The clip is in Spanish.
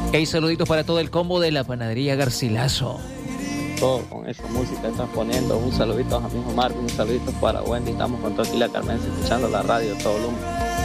Hey, saluditos para todo el combo de la panadería Garcilaso. Todo con esa música que estás poniendo. Un saludito a mi hijo Marvin, un saludito para Wendy. Estamos con todo aquí la Carmen escuchando la radio, todo el mundo.